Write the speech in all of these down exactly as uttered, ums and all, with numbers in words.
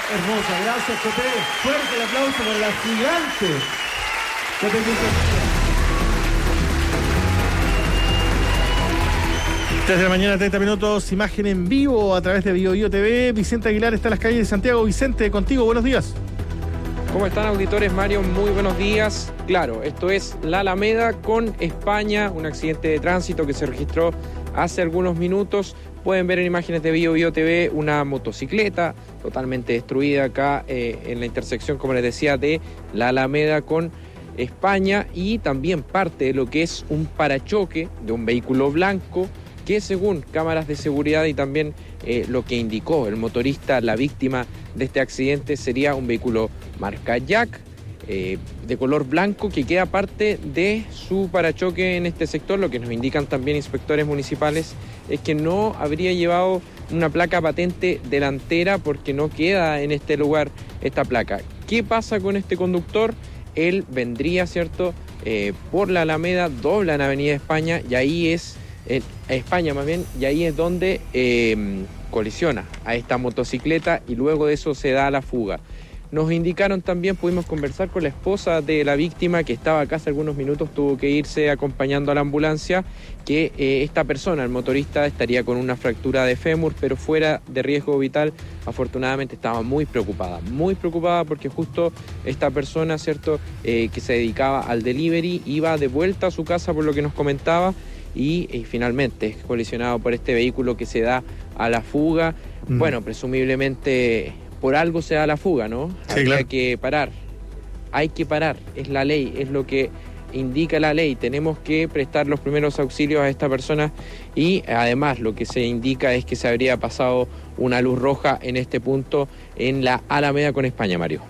Hermosa, gracias, Coté. Fuerte el aplauso para la gigante. Coté Quintanilla. tres de la mañana, treinta minutos, imagen en vivo a través de Bio Bio T V. Vicente Aguilar está en las calles de Santiago. Vicente, contigo, buenos días. ¿Cómo están, auditores? Mario, muy buenos días. Claro, esto es la Alameda con España, un accidente de tránsito que se registró hace algunos minutos. Pueden ver en imágenes de Bio Bio T V una motocicleta totalmente destruida acá eh, en la intersección, como les decía, de la Alameda con España, y también parte de lo que es un parachoque de un vehículo blanco que, según cámaras de seguridad y también eh, lo que indicó el motorista, la víctima de este accidente, sería un vehículo marca Jack, eh, de color blanco, que queda parte de su parachoque en este sector. Lo que nos indican también inspectores municipales es que no habría llevado una placa patente delantera porque no queda en este lugar esta placa. ¿Qué pasa con este conductor? Él vendría, ¿cierto?, eh, por la Alameda, dobla en Avenida España, y ahí es, en España más bien, y ahí es donde eh, colisiona a esta motocicleta, y luego de eso se da la fuga. Nos indicaron también, pudimos conversar con la esposa de la víctima, que estaba acá hace algunos minutos, tuvo que irse acompañando a la ambulancia, que eh, esta persona, el motorista, estaría con una fractura de fémur, pero fuera de riesgo vital. Afortunadamente estaba muy preocupada, muy preocupada porque justo esta persona, ¿cierto?, eh, que se dedicaba al delivery, iba de vuelta a su casa, por lo que nos comentaba, y, y finalmente es colisionado por este vehículo que se da a la fuga. Mm. Bueno, presumiblemente por algo se da la fuga, ¿no? Sí, Habría claro. que parar, hay que parar, es la ley, es lo que indica la ley. Tenemos que prestar los primeros auxilios a esta persona, y además lo que se indica es que se habría pasado una luz roja en este punto en la Alameda con España, Mario.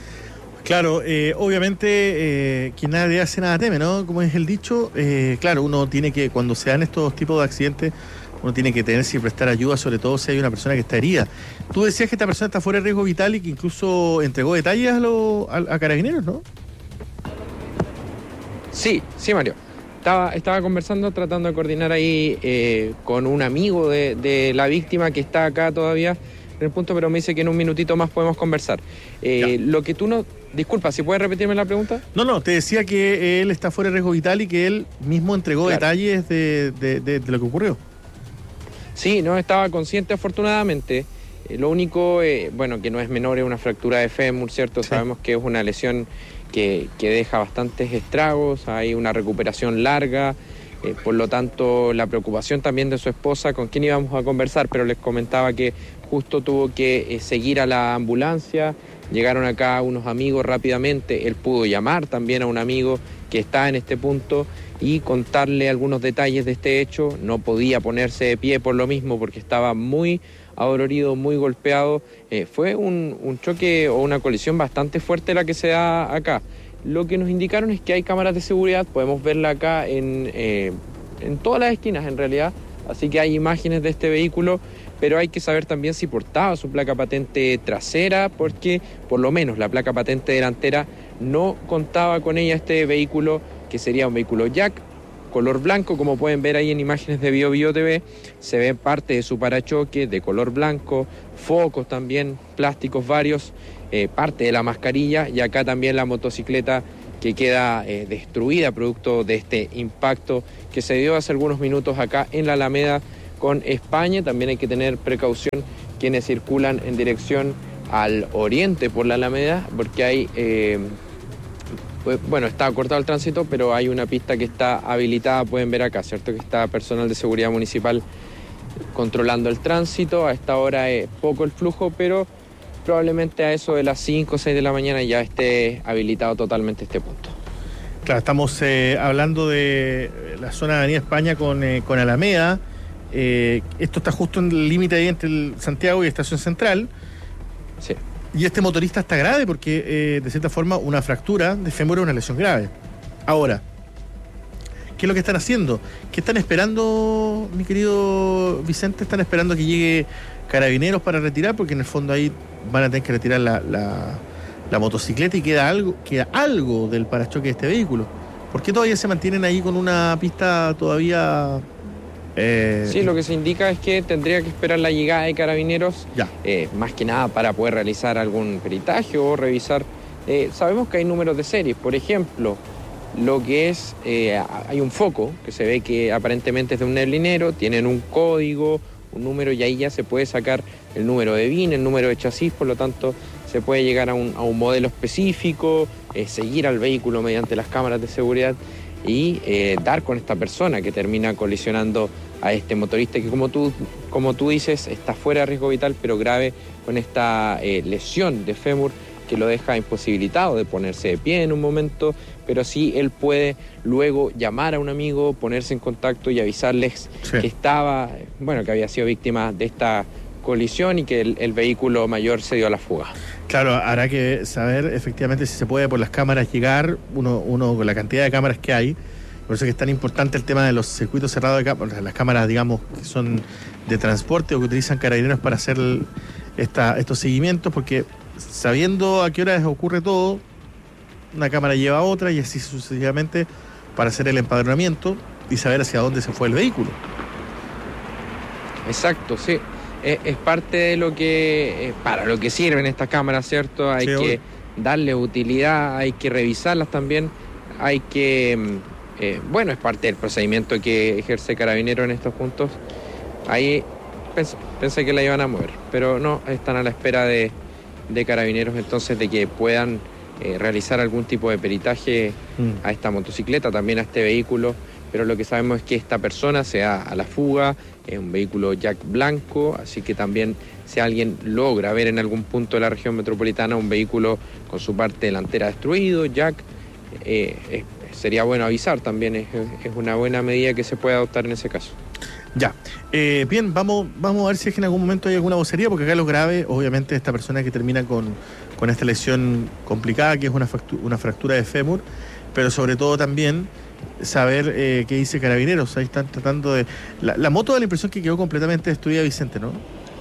Claro, eh, obviamente eh, quien nadie hace nada teme, ¿no? Como es el dicho, eh, claro, uno tiene que, cuando se dan estos tipos de accidentes, uno tiene que tener y prestar ayuda, sobre todo si hay una persona que está herida. Tú decías que esta persona está fuera de riesgo vital y que incluso entregó detalles a, lo, a, a Carabineros, ¿no? Sí, sí, Mario. Estaba, estaba conversando, tratando de coordinar ahí eh, con un amigo de, de la víctima que está acá todavía en el punto, pero me dice que en un minutito más podemos conversar. Eh, lo que tú no... Disculpa, ¿si puedes repetirme la pregunta? No, no, te decía que él está fuera de riesgo vital y que él mismo entregó claro. detalles de, de, de, de lo que ocurrió. Sí, no, estaba consciente afortunadamente. Eh, lo único, eh, bueno, que no es menor, es una fractura de fémur, ¿cierto? Sí. Sabemos que es una lesión que, que deja bastantes estragos, hay una recuperación larga, eh, por lo tanto la preocupación también de su esposa, con quien íbamos a conversar, pero les comentaba que justo tuvo que eh, seguir a la ambulancia. Llegaron acá unos amigos rápidamente, él pudo llamar también a un amigo que está en este punto y contarle algunos detalles de este hecho. No podía ponerse de pie por lo mismo porque estaba muy adolorido, muy golpeado. Eh, fue un, un choque o una colisión bastante fuerte la que se da acá. Lo que nos indicaron es que hay cámaras de seguridad, podemos verla acá en, eh, en todas las esquinas en realidad, así que hay imágenes de este vehículo, pero hay que saber también si portaba su placa patente trasera, porque por lo menos la placa patente delantera no contaba con ella este vehículo, que sería un vehículo Jack, color blanco, como pueden ver ahí en imágenes de Bio Bio T V, se ve parte de su parachoque de color blanco, focos también, plásticos varios, eh, parte de la mascarilla, y acá también la motocicleta que queda eh, destruida producto de este impacto que se dio hace algunos minutos acá en la Alameda con España. También hay que tener precaución quienes circulan en dirección al oriente por la Alameda, porque hay, eh, pues, bueno, está cortado el tránsito, pero hay una pista que está habilitada, pueden ver acá, ¿cierto? Que está personal de seguridad municipal controlando el tránsito. A esta hora es poco el flujo, pero probablemente a eso de las cinco o seis de la mañana ya esté habilitado totalmente este punto. Claro, estamos eh, hablando de la zona de Avenida España con, eh, con Alameda. Eh, esto está justo en el límite ahí entre el Santiago y Estación Central. Sí. Y este motorista está grave porque, eh, de cierta forma, una fractura de fémur es una lesión grave. Ahora, ¿qué es lo que están haciendo? ¿Qué están esperando, mi querido Vicente? ¿Están esperando que llegue Carabineros para retirar? Porque en el fondo ahí van a tener que retirar la, la, la motocicleta y queda algo, queda algo del parachoque de este vehículo. ¿Por qué todavía se mantienen ahí con una pista todavía Eh, sí, lo que se indica es que tendría que esperar la llegada de carabineros, eh, más que nada para poder realizar algún peritaje o revisar. Eh, sabemos que hay números de series, por ejemplo, lo que es, eh, hay un foco que se ve que aparentemente es de un neblinero, tienen un código, un número, y ahí ya se puede sacar el número de B I N, el número de chasis, por lo tanto se puede llegar a un, a un modelo específico, eh, seguir al vehículo mediante las cámaras de seguridad y eh, dar con esta persona que termina colisionando a este motorista que, como tú, como tú dices, está fuera de riesgo vital, pero grave con esta eh, lesión de fémur que lo deja imposibilitado de ponerse de pie en un momento, pero sí él puede luego llamar a un amigo, ponerse en contacto y avisarles sí. que estaba, bueno, que había sido víctima de esta colisión y que el, el vehículo mayor se dio a la fuga. Claro, habrá que saber efectivamente si se puede por las cámaras llegar, uno, uno con la cantidad de cámaras que hay. Por eso es que es tan importante el tema de los circuitos cerrados de cámaras, las cámaras, digamos, que son de transporte o que utilizan carabineros para hacer el, esta, estos seguimientos, porque sabiendo a qué horas ocurre todo, una cámara lleva a otra y así sucesivamente para hacer el empadronamiento y saber hacia dónde se fue el vehículo. Exacto, sí. Es, es parte de lo que, para lo que sirven estas cámaras, ¿cierto? Hay sí, que obvio. darle utilidad, hay que revisarlas también, hay que... Eh, bueno, es parte del procedimiento que ejerce Carabinero en estos puntos. Ahí pensé, pensé que la iban a mover, pero no, están a la espera de, de Carabineros entonces de que puedan eh, realizar algún tipo de peritaje mm. a esta motocicleta, también a este vehículo, pero lo que sabemos es que esta persona se da a la fuga, es un vehículo Jack blanco, así que también si alguien logra ver en algún punto de la región metropolitana un vehículo con su parte delantera destruido, Jack, eh, es sería bueno avisar también, es, es una buena medida que se puede adoptar en ese caso. Ya, eh, bien, vamos, vamos a ver si es que en algún momento hay alguna vocería, porque acá lo grave, obviamente, esta persona que termina con, con esta lesión complicada, que es una, fractura, una fractura de fémur, pero sobre todo también saber eh, qué dice Carabineros. Ahí están tratando de... La, la moto da la impresión que quedó completamente destruida, Vicente, ¿no?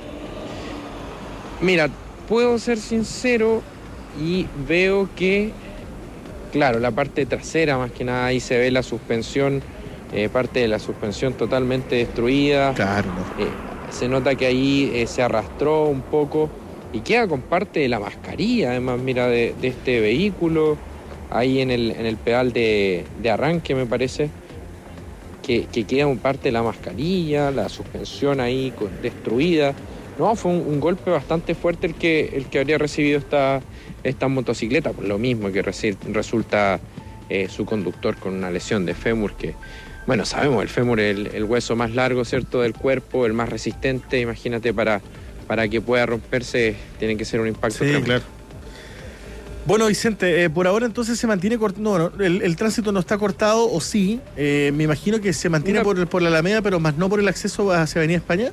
Mira, puedo ser sincero y veo que... Claro, la parte trasera más que nada, ahí se ve la suspensión, eh, parte de la suspensión totalmente destruida. Claro. No. Eh, se nota que ahí eh, se arrastró un poco y queda con parte de la mascarilla, además, mira, de, de este vehículo, ahí en el, en el pedal de, de arranque, me parece, que, que queda con parte de la mascarilla, la suspensión ahí con, destruida. No, fue un, un golpe bastante fuerte el que, el que habría recibido esta... esta motocicleta, por lo mismo que resulta eh, su conductor con una lesión de fémur que, bueno, sabemos, el fémur es el, el hueso más largo, ¿cierto?, del cuerpo, el más resistente, imagínate, para, para que pueda romperse tiene que ser un impacto sí, tremendo. Claro. Bueno, Vicente, eh, por ahora entonces se mantiene cortado, no, no, el, el tránsito no está cortado, o sí, eh, me imagino que se mantiene una... por, por la Alameda, pero más no por el acceso hacia Avenida España.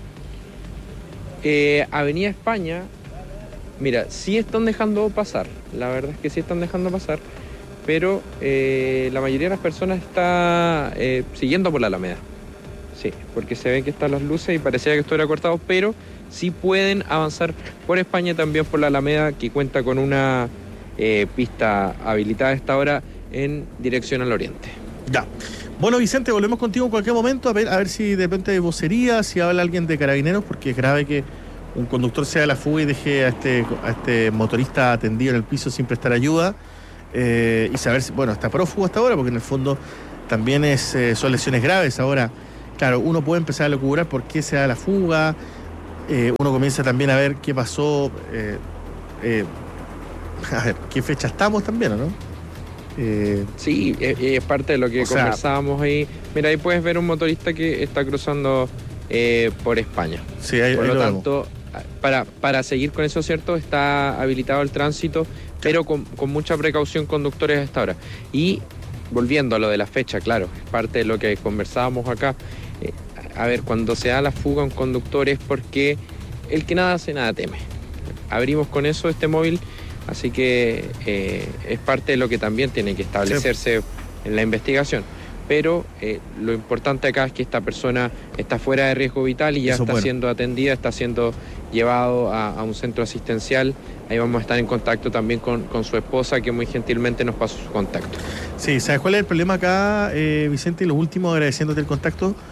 Eh, Avenida España... Mira, sí están dejando pasar, la verdad es que sí están dejando pasar, pero eh, la mayoría de las personas está eh, siguiendo por la Alameda. Sí, porque se ven que están las luces y parecía que esto era cortado, pero sí pueden avanzar por España, también por la Alameda, que cuenta con una eh, pista habilitada a esta hora en dirección al oriente. Ya. Bueno, Vicente, volvemos contigo en cualquier momento a ver, a ver si de repente hay vocería, si habla alguien de Carabineros, porque es grave que un conductor se da la fuga y deje a este, a este motorista atendido en el piso sin prestar ayuda, eh, y saber si, bueno, está prófugo hasta ahora, porque en el fondo también es, eh, son lesiones graves. Ahora, claro, uno puede empezar a locubrar por qué se da la fuga, eh, uno comienza también a ver qué pasó, eh, eh, a ver, qué fecha estamos también, ¿o no? Eh, sí, es, es parte de lo que conversábamos sea, ahí. Mira, ahí puedes ver un motorista que está cruzando eh, por España. Sí, ahí, por ahí lo, lo tanto... Vemos. Para, para seguir con eso, ¿cierto? Está habilitado el tránsito, pero con, con mucha precaución conductores a esta hora. Y volviendo a lo de la fecha, claro, es parte de lo que conversábamos acá. Eh, a ver, cuando se da la fuga a un conductor es porque el que nada hace, nada teme. Abrimos con eso este móvil, así que eh, es parte de lo que también tiene que establecerse sí. en la investigación. Pero eh, lo importante acá es que esta persona está fuera de riesgo vital y ya Eso está bueno. siendo atendida, está siendo llevado a, a un centro asistencial. Ahí vamos a estar en contacto también con, con su esposa, que muy gentilmente nos pasó su contacto. Sí, ¿sabes cuál es el problema acá, eh, Vicente? Y lo último, agradeciéndote el contacto,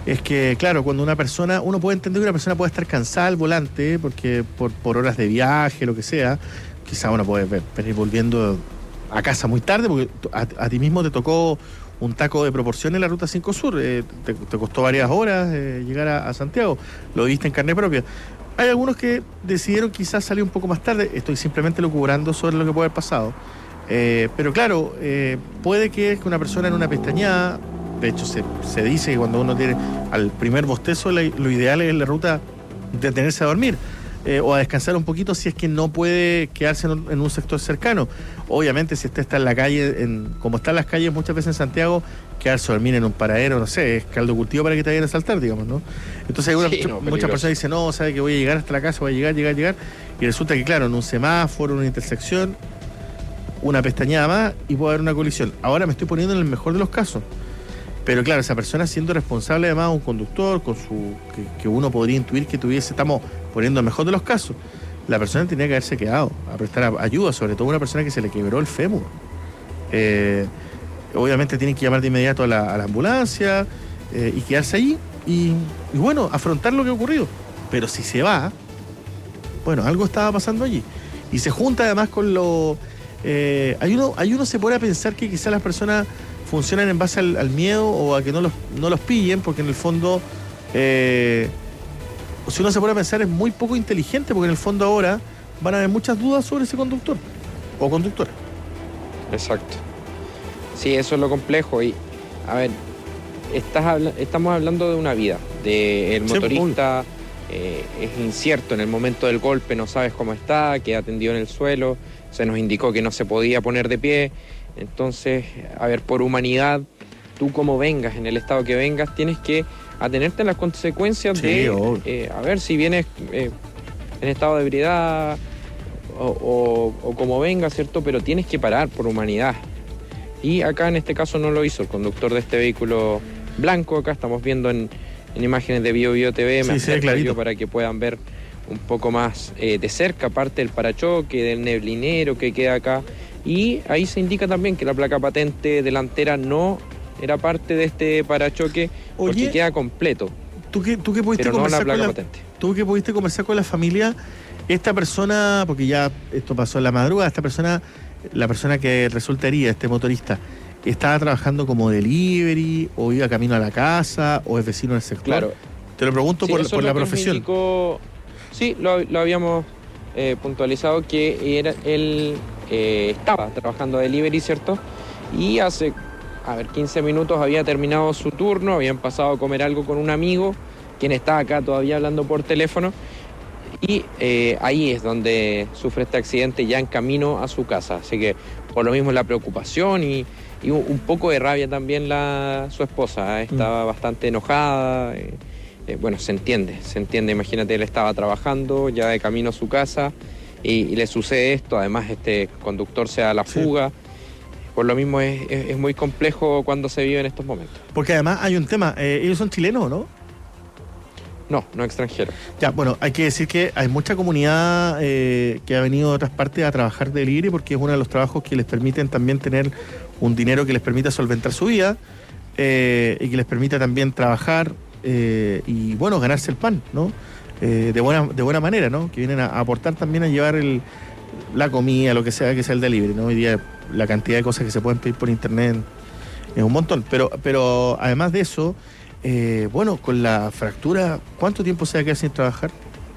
es que, claro, cuando una persona, uno puede entender que una persona puede estar cansada al volante, porque por, por horas de viaje, lo que sea, quizá uno puede venir volviendo a casa muy tarde, porque a, a ti mismo te tocó un taco de proporción en la Ruta cinco Sur, eh, te, te costó varias horas eh, llegar a, a Santiago, lo viste en carne propia. Hay algunos que decidieron quizás salir un poco más tarde, estoy simplemente lucubrando sobre lo que puede haber pasado. Eh, pero claro, eh, puede que una persona en una pestañada, de hecho se, se dice que cuando uno tiene al primer bostezo, la, lo ideal es en la ruta detenerse a dormir. Eh, o a descansar un poquito si es que no puede quedarse en un, en un sector cercano. Obviamente, si usted está en la calle, en, como están las calles muchas veces en Santiago, quedarse a dormir en un paradero, no sé, es caldo cultivo para que te vayan a saltar, digamos, ¿no? Entonces, hay una, sí, no, muchas personas dicen, no, sabe que voy a llegar hasta la casa, voy a llegar, llegar, llegar, y resulta que, claro, en un semáforo, en una intersección, una pestañada más y puede haber una colisión. Ahora me estoy poniendo en el mejor de los casos. Pero claro, esa persona siendo responsable además un conductor, con su que, que uno podría intuir que tuviese, estamos poniendo el mejor de los casos, la persona tenía que haberse quedado a prestar ayuda, sobre todo una persona que se le quebró el fémur. Eh, obviamente tienen que llamar de inmediato a la, a la ambulancia eh, y quedarse ahí y, y bueno, afrontar lo que ha ocurrido. Pero si se va, bueno, algo estaba pasando allí. Y se junta además con lo... Eh, hay, uno, hay uno se pone a pensar que quizás las personas funcionan en base al, al miedo o a que no los, no los pillen, porque en el fondo, eh, si uno se pone a pensar, es muy poco inteligente, porque en el fondo ahora van a haber muchas dudas sobre ese conductor o conductora. Exacto. Sí, eso es lo complejo. Y, a ver, estás habla- estamos hablando de una vida, de el motorista sí, eh, es incierto en el momento del golpe, no sabes cómo está, queda tendido en el suelo, se nos indicó que no se podía poner de pie. Entonces, a ver, por humanidad, tú como vengas, en el estado que vengas, tienes que atenerte a las consecuencias sí, de, eh, a ver, si vienes eh, en estado de ebriedad o, o, o como vengas, ¿cierto? Pero tienes que parar por humanidad. Y acá en este caso no lo hizo el conductor de este vehículo blanco. Acá estamos viendo en, en imágenes de Bio Bio T V, me sí, acerco sí, yo para que puedan ver un poco más eh, de cerca, parte del parachoque, del neblinero que queda acá. Y ahí se indica también que la placa patente delantera no era parte de este parachoque. Oye, porque queda completo. ¿Tú que, tú que pudiste pero no la placa con la, patente. Tú que pudiste conversar con la familia, esta persona, porque ya esto pasó en la madrugada, esta persona, la persona que resultaría, este motorista, ¿estaba trabajando como delivery o iba camino a la casa o es vecino del sector? Claro. Te lo pregunto sí, por, por la profesión. Indicó, sí, lo, lo habíamos eh, puntualizado que era él eh, estaba trabajando delivery, ¿cierto? Y hace, a ver, quince minutos había terminado su turno, habían pasado a comer algo con un amigo, quien está acá todavía hablando por teléfono, y eh, ahí es donde sufre este accidente ya en camino a su casa. Así que por lo mismo la preocupación y, y un poco de rabia también la, su esposa, ¿eh? Estaba mm. bastante enojada. Eh, eh, bueno, se entiende, se entiende. Imagínate, él estaba trabajando ya de camino a su casa y, y le sucede esto. Además, este conductor se da la fuga. Sí. Por lo mismo es, es, es muy complejo cuando se vive en estos momentos. Porque además hay un tema, eh, ellos son chilenos, ¿no? No, no extranjeros. Ya, bueno, hay que decir que hay mucha comunidad eh, que ha venido de otras partes a trabajar de delivery porque es uno de los trabajos que les permiten también tener un dinero que les permita solventar su vida eh, y que les permita también trabajar eh, y, bueno, ganarse el pan, ¿no? Eh, de buena de buena manera, ¿no? Que vienen a, a aportar también a llevar el, la comida, lo que sea que sea el delivery, ¿no? Hoy día la cantidad de cosas que se pueden pedir por internet es un montón, pero, pero además de eso... Eh, bueno, con la fractura, ¿cuánto tiempo se va a quedar sin trabajar?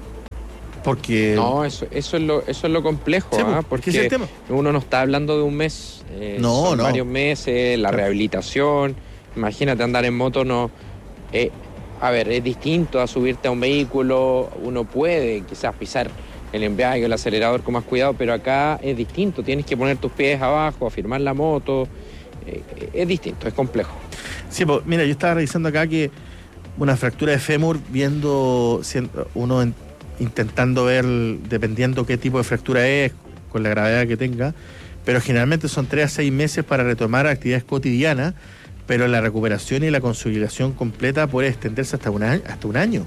Porque... No, eso, eso, es, lo, eso es lo complejo, sí, ¿eh? Porque es el tema? Uno no está hablando de un mes, eh, no, son no. varios meses, la claro. rehabilitación, imagínate andar en moto, no... Eh, a ver, es distinto a subirte a un vehículo, uno puede quizás pisar el embrague, el acelerador con más cuidado, pero acá es distinto, tienes que poner tus pies abajo, afirmar la moto, eh, es distinto, es complejo. Sí, pues mira, yo estaba revisando acá que una fractura de fémur, viendo uno en, intentando ver, dependiendo qué tipo de fractura es, con la gravedad que tenga, pero generalmente son tres a seis meses para retomar actividades cotidianas, pero la recuperación y la consolidación completa puede extenderse hasta un año. Hasta un año.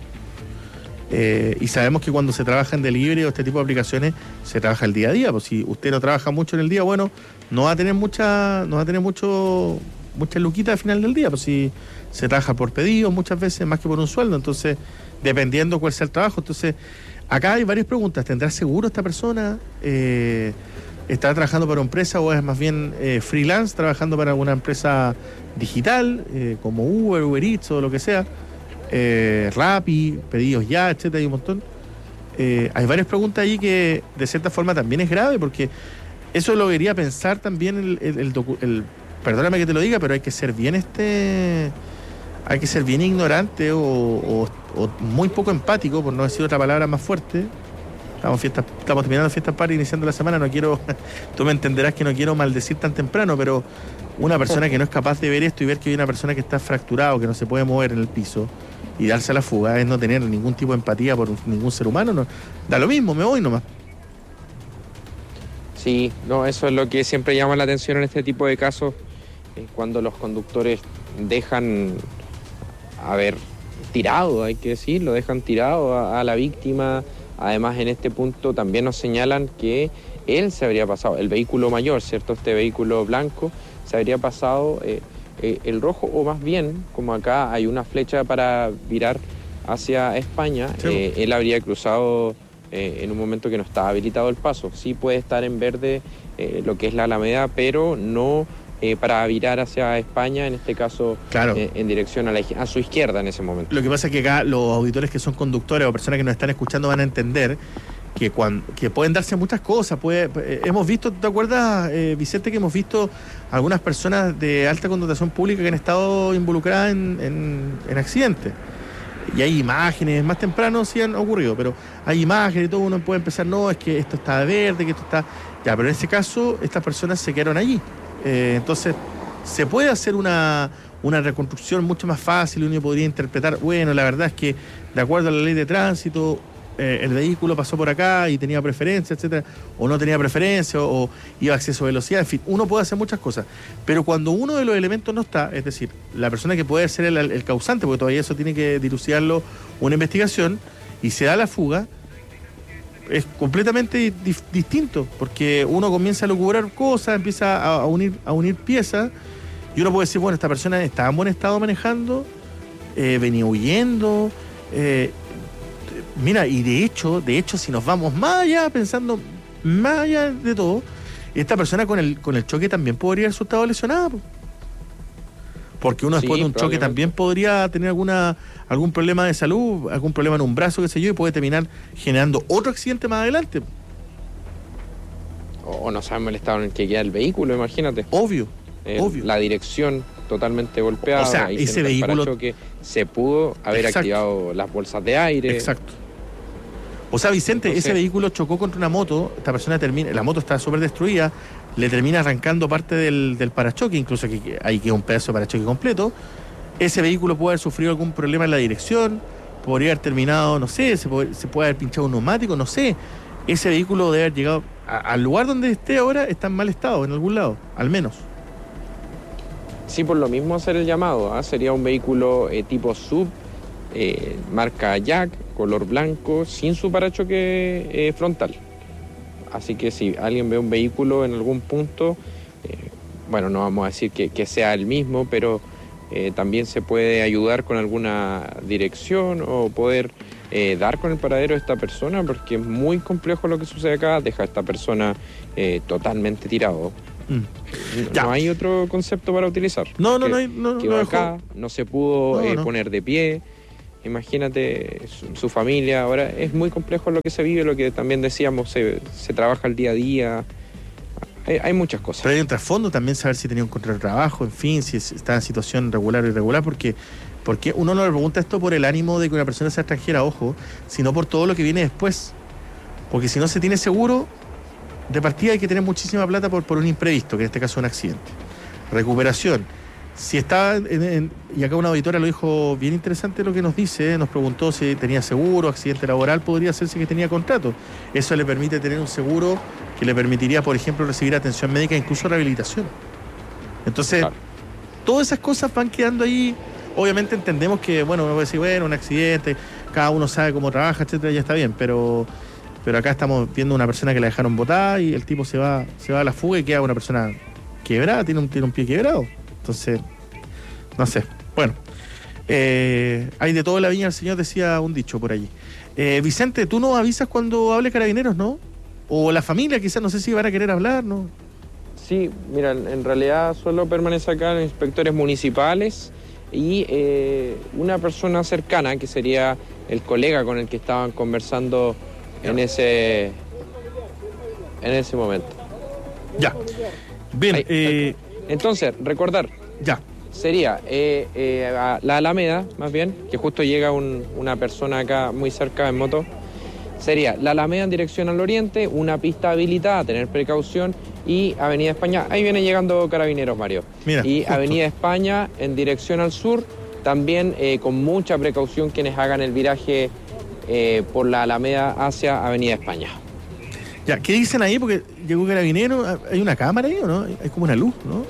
Eh, y sabemos que cuando se trabaja en delivery o este tipo de aplicaciones, se trabaja el día a día. Pues si usted no trabaja mucho en el día, bueno, no va a tener mucha, no va a tener mucho... muchas luquitas al final del día, pues si se trabaja por pedido muchas veces más que por un sueldo, entonces dependiendo cuál sea el trabajo. Entonces acá hay varias preguntas. ¿Tendrá seguro esta persona? Eh, ¿Estará trabajando para una empresa o es más bien eh, freelance, trabajando para alguna empresa digital, eh, como Uber, Uber Eats o lo que sea? Eh, Rappi, pedidos ya, etcétera, hay un montón. Eh, hay varias preguntas ahí que de cierta forma también es grave, porque eso lo quería pensar también el, el, el, docu- el perdóname que te lo diga, pero hay que ser bien este hay que ser bien ignorante o, o, o muy poco empático, por no decir otra palabra más fuerte. Estamos fiestas, estamos terminando fiestas party, iniciando la semana, no quiero, tú me entenderás que no quiero maldecir tan temprano, pero una persona que no es capaz de ver esto y ver que hay una persona que está fracturada o que no se puede mover en el piso y darse a la fuga es no tener ningún tipo de empatía por ningún ser humano. No, da lo mismo, me voy nomás. Sí, no, eso es lo que siempre llama la atención en este tipo de casos, eh, cuando los conductores dejan, a ver, tirado, hay que decirlo, dejan tirado a, a la víctima. Además, en este punto también nos señalan que él se habría pasado, el vehículo mayor, ¿cierto? Este vehículo blanco se habría pasado eh, eh, el rojo, o más bien, como acá hay una flecha para virar hacia España, sí. eh, él habría cruzado eh, en un momento que no estaba habilitado el paso. Sí puede estar en verde eh, lo que es la Alameda, pero no eh, para virar hacia España, en este caso, claro. eh, en dirección a, la, a su izquierda en ese momento. Lo que pasa es que acá los auditores que son conductores o personas que nos están escuchando van a entender que cuando que pueden darse muchas cosas. Puede, eh, hemos visto, ¿te acuerdas, eh, Vicente, que hemos visto algunas personas de alta connotación pública que han estado involucradas en, en, en accidentes? Y hay imágenes, más temprano sí han ocurrido, pero hay imágenes y todo, uno puede empezar, no, es que esto está verde, que esto está... Ya, pero en ese caso, estas personas se quedaron allí. Eh, entonces, se puede hacer una, una reconstrucción mucho más fácil, uno podría interpretar, bueno, la verdad es que de acuerdo a la ley de tránsito, eh, el vehículo pasó por acá y tenía preferencia, etcétera, o no tenía preferencia, o, o iba a exceso de velocidad, en fin, uno puede hacer muchas cosas, pero cuando uno de los elementos no está, es decir, la persona que puede ser el, el causante, porque todavía eso tiene que dilucidarlo una investigación, y se da la fuga, es completamente di- distinto, porque uno comienza a lucubrar cosas, empieza a, a unir a unir piezas, y uno puede decir, bueno, esta persona estaba en buen estado manejando, eh, venía huyendo, eh, mira, y de hecho, de hecho, si nos vamos más allá, pensando más allá de todo, esta persona con el con el choque también podría haber resultado lesionada, porque uno después sí, de un choque también podría tener alguna algún problema de salud, algún problema en un brazo, qué sé yo, y puede terminar generando otro accidente más adelante. O no sabemos el estado en el que queda el vehículo, imagínate. Obvio, el, obvio. La dirección totalmente golpeada. O sea, ese vehículo... que se pudo haber Exacto. activado las bolsas de aire. Exacto. O sea, Vicente, Entonces, ese vehículo chocó contra una moto, esta persona termina, la moto está súper destruida, le termina arrancando parte del, del parachoque, incluso que ahí queda un pedazo de parachoque completo. Ese vehículo puede haber sufrido algún problema en la dirección, podría haber terminado, no sé, se puede, se puede haber pinchado un neumático, no sé. Ese vehículo debe haber llegado a, al lugar donde esté ahora, está en mal estado, en algún lado, al menos. Sí, por lo mismo hacer el llamado, ¿eh? Sería un vehículo eh, tipo sub, eh, marca Jack, color blanco, sin su parachoque eh, frontal. Así que si alguien ve un vehículo en algún punto, eh, bueno, no vamos a decir que, que sea el mismo, pero eh, también se puede ayudar con alguna dirección o poder eh, dar con el paradero de esta persona, porque es muy complejo lo que sucede acá, deja a esta persona eh, totalmente tirado. Mm. No hay otro concepto para utilizar. No, no, que, no hay. No, que no acá, no se pudo no, eh, no. poner de pie. Imagínate su, su familia. Ahora es muy complejo lo que se vive, lo que también decíamos, se, se trabaja el día a día. Hay, hay muchas cosas. Pero hay un trasfondo también, saber si tenía un contrato de trabajo, en fin, si está en situación regular o irregular, porque, porque uno no le pregunta esto por el ánimo de que una persona sea extranjera, ojo, sino por todo lo que viene después. Porque si no se tiene seguro, de partida hay que tener muchísima plata por, por un imprevisto, que en este caso es un accidente. Recuperación. Si está, en, en, y acá una auditora lo dijo bien interesante lo que nos dice, nos preguntó si tenía seguro, accidente laboral, podría hacerse que tenía contrato. Eso le permite tener un seguro que le permitiría, por ejemplo, recibir atención médica, incluso rehabilitación. Entonces, claro, todas esas cosas van quedando ahí. Obviamente entendemos que, bueno, uno puede decir, bueno, un accidente, cada uno sabe cómo trabaja, etcétera, ya está bien, pero... Pero acá estamos viendo una persona que la dejaron botada y el tipo se va se va a la fuga y queda una persona quebrada, tiene un, tiene un pie quebrado. Entonces, no sé. Bueno, eh, hay de todo en la viña del Señor, decía un dicho por allí. Eh, Vicente, tú no avisas cuando hable Carabineros, ¿no? O la familia, quizás, no sé si van a querer hablar, ¿no? Sí, mira, en realidad solo permanece acá los inspectores municipales y eh, una persona cercana, que sería el colega con el que estaban conversando en ese, en ese momento. Ya. Bien. Ahí, eh, entonces, recordar. Ya. Sería eh, eh, la Alameda, más bien, que justo llega un, una persona acá muy cerca en moto. Sería la Alameda en dirección al oriente, una pista habilitada, tener precaución, y Avenida España. Ahí viene llegando Carabineros, Mario. Mira, y justo. Avenida España en dirección al sur, también eh, con mucha precaución quienes hagan el viraje eh, por la Alameda hacia Avenida España. Ya, ¿qué dicen ahí? Porque llegó Carabinero, ¿hay una cámara ahí o no? Hay como una luz, ¿no?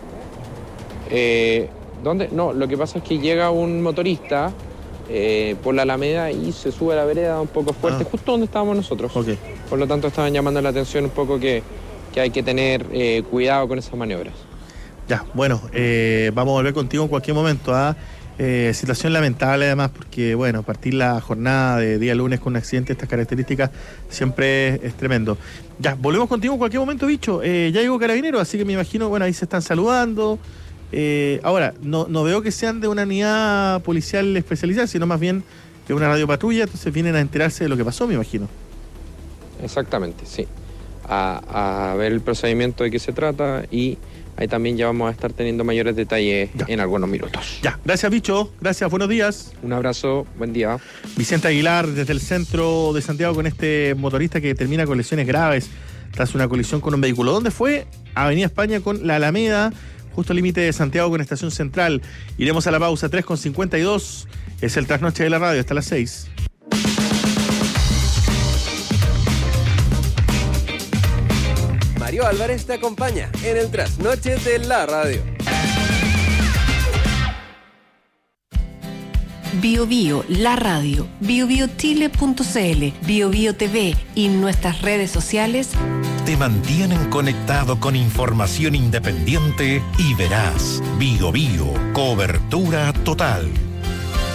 Eh, ¿Dónde? No, lo que pasa es que llega un motorista eh, por la Alameda y se sube a la vereda un poco fuerte, Ah. justo donde estábamos nosotros. Ok. Por lo tanto, estaban llamando la atención un poco que, que hay que tener eh, cuidado con esas maniobras. Ya, bueno, eh, vamos a volver contigo en cualquier momento. ¿Ah? Eh, situación lamentable además, porque bueno, partir la jornada de día lunes con un accidente de estas características siempre es, es tremendo. Ya, volvemos contigo en cualquier momento, bicho. Eh, ya llegó Carabinero, así que me imagino, bueno, ahí se están saludando. Eh, ahora, no, no veo que sean de una unidad policial especializada, sino más bien de una radiopatrulla, entonces vienen a enterarse de lo que pasó, me imagino. Exactamente, sí. A, a ver el procedimiento de qué se trata y ahí también ya vamos a estar teniendo mayores detalles ya. En algunos minutos. Ya, gracias, bicho. Gracias, buenos días. Un abrazo, buen día. Vicente Aguilar, desde el centro de Santiago, con este motorista que termina con lesiones graves tras una colisión con un vehículo. ¿Dónde fue? Avenida España con la Alameda, justo al límite de Santiago con Estación Central. Iremos a la pausa, tres con cincuenta y dos. Es el trasnoche de la radio, hasta las seis. Mario Álvarez te acompaña en el trasnoche de la radio. Bio Bio, la radio, bio bio chile punto c l, Bio Bio T V y nuestras redes sociales te mantienen conectado con información independiente y veraz. Bio Bio, cobertura total.